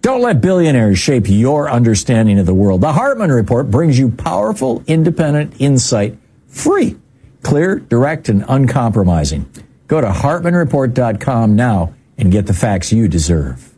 Don't let billionaires shape your understanding of the world. The Hartman Report brings you powerful, independent insight, free, clear, direct, and uncompromising. Go to HartmanReport.com now and get the facts you deserve.